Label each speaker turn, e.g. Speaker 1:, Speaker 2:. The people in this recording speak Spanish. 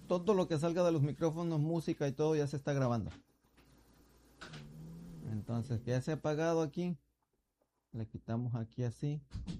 Speaker 1: todo lo que salga de los micrófonos, música y todo ya se está grabando. Entonces, que ya se ha apagado aquí, le quitamos aquí así.